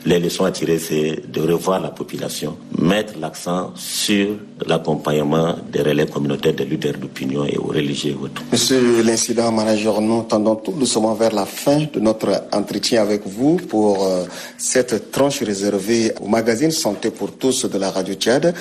Les leçons à tirer, c'est de revoir la population, mettre l'accent sur l'accompagnement des relais communautaires, des leaders d'opinion et aux religieux et autres. Monsieur l'incident manager, nous tendons tout doucement vers la fin de notre entretien avec vous pour cette tranche réservée au magazine Santé pour tous de la Radio Tchad.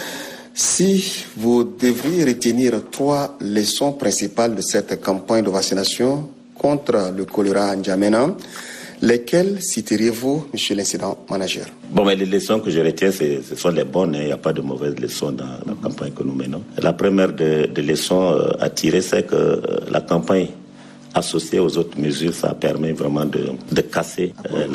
Si vous devriez retenir 3 leçons principales de cette campagne de vaccination contre le choléra en N'Djamena, lesquelles citeriez-vous, monsieur l'incident manager? Bon, mais les leçons que je retiens, ce sont les bonnes. Il n'y a pas de mauvaises leçons dans la campagne que nous menons. La première des leçons à tirer, c'est que la campagne associée aux autres mesures, ça permet vraiment de casser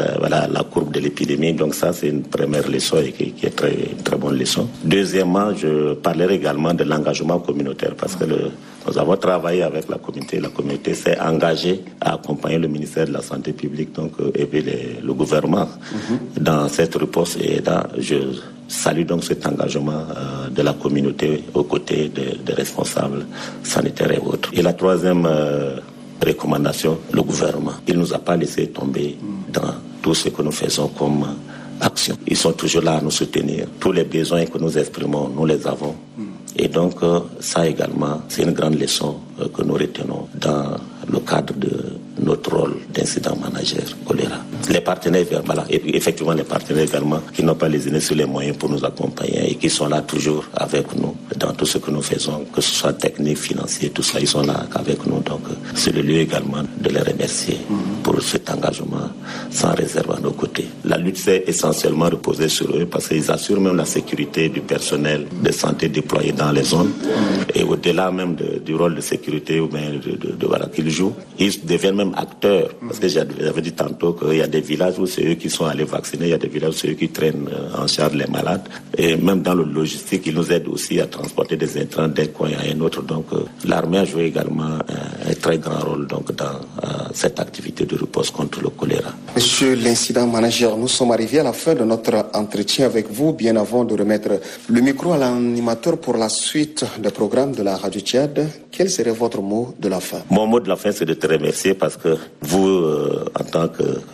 la courbe de l'épidémie. Donc ça, c'est une première leçon et qui est une très bonne leçon. Deuxièmement, je parlerai également de l'engagement communautaire parce que nous avons travaillé avec la communauté s'est engagée à accompagner le ministère de la Santé publique et puis le gouvernement dans cette riposte. Et là, je salue donc cet engagement de la communauté aux côtés des responsables sanitaires et autres. Et la troisième recommandation, le gouvernement. Il ne nous a pas laissé tomber dans tout ce que nous faisons comme action. Ils sont toujours là à nous soutenir. Tous les besoins que nous exprimons, nous les avons. Et donc, ça également, c'est une grande leçon que nous retenons dans le cadre de notre rôle d'incident manager choléra. Les partenaires, voilà, et effectivement les partenaires également, qui n'ont pas lésiné sur les moyens pour nous accompagner et qui sont là toujours avec nous dans tout ce que nous faisons, que ce soit technique, financier, tout ça, ils sont là avec nous. Donc, c'est le lieu également de les remercier pour cet engagement sans réserve à nos côtés. La lutte s'est essentiellement reposée sur eux parce qu'ils assurent même la sécurité du personnel de santé déployé dans les zones. Et au-delà même du rôle de sécurité ou bien voilà, qu'ils jouent, ils deviennent même acteurs. Parce que j'avais dit tantôt qu'il y a des villages où c'est eux qui sont allés vacciner, il y a des villages où c'est eux qui traînent en charge les malades. Et même dans le logistique, ils nous aident aussi à transporter des intrants d'un coin à un autre. Donc l'armée a joué également un très grand rôle donc, dans cette activité de riposte contre le choléra. Monsieur l'incident manager, nous sommes arrivés à la fin de notre entretien avec vous, bien avant de remettre le micro à l'animateur pour la suite des programmes de la Radio Tchad. Quel serait votre mot de la fin? Mon mot de la fin, c'est de te remercier parce que vous, en tant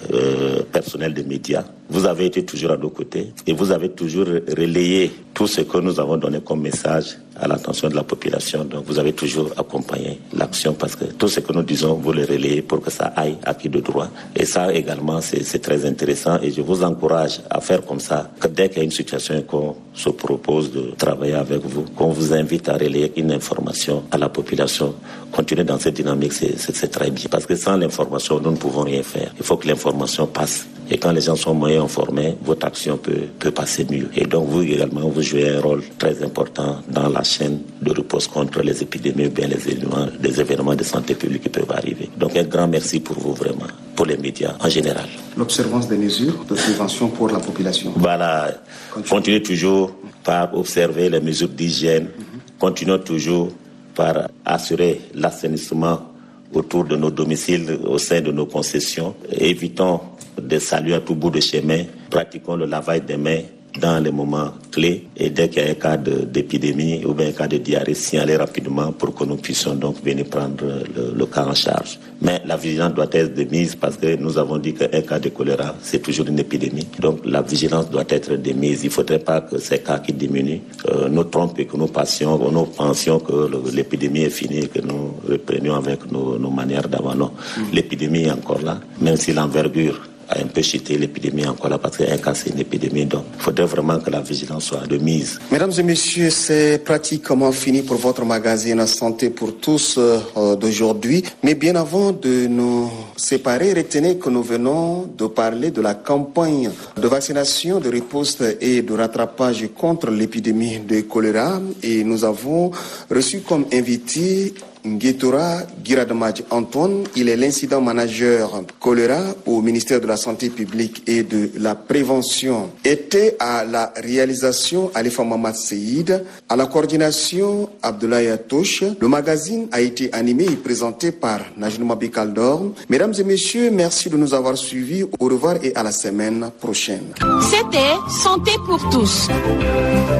que personnel des médias, vous avez été toujours à nos côtés et vous avez toujours relayé tout ce que nous avons donné comme message à l'attention de la population. Donc vous avez toujours accompagné l'action parce que tout ce que nous disons, vous le relayez pour que ça aille à pied de droit. Et ça également, c'est très intéressant et je vous encourage à faire comme ça, que dès qu'il y a une situation qu'on se propose de travailler avec vous, qu'on vous invite à relayer une information à la population, continuer dans cette dynamique, c'est très bien. Parce que sans l'information, nous ne pouvons rien faire. Il faut que l'information passe. Et quand les gens sont moins informés, votre action peut passer mieux. Et donc vous également, vous jouez un rôle très important dans la chaîne de riposte contre les épidémies ou bien les événements de santé publique qui peuvent arriver. Donc un grand merci pour vous vraiment, pour les médias en général. L'observance des mesures de prévention pour la population. Voilà, continuez toujours par observer les mesures d'hygiène, continuons toujours par assurer l'assainissement autour de nos domiciles, au sein de nos concessions. Évitons de saluer à tout bout de chemin. Pratiquons le lavage des mains dans les moments clés et dès qu'il y a un cas d'épidémie ou bien un cas de diarrhée, signaler rapidement pour que nous puissions donc venir prendre le cas en charge. Mais la vigilance doit être de mise parce que nous avons dit qu'un cas de choléra, c'est toujours une épidémie. Donc la vigilance doit être de mise. Il ne faudrait pas que ces cas qui diminuent nous trompent et que nous pensions que l'épidémie est finie et que nous reprenions avec nos manières d'avant. Non, l'épidémie est encore là, même si l'envergure a un peu chuté, l'épidémie encore là parce qu'un cas c'est une épidémie, donc il faudrait vraiment que la vigilance soit de mise. Mesdames et messieurs, c'est pratiquement fini pour votre magazine Santé pour tous d'aujourd'hui. Mais bien avant de nous séparer, retenez que nous venons de parler de la campagne de vaccination, de riposte et de rattrapage contre l'épidémie de choléra et nous avons reçu comme invité Nguétora Giradamaj Antoine, il est l'incident manager choléra au ministère de la Santé publique et de la prévention. Était à la réalisation Alifa Mamad Seïd, à la coordination Abdoulaye Atouche. Le magazine a été animé et présenté par Najnouma Bikaldor. Mesdames et messieurs, merci de nous avoir suivis. Au revoir et à la semaine prochaine. C'était Santé pour tous.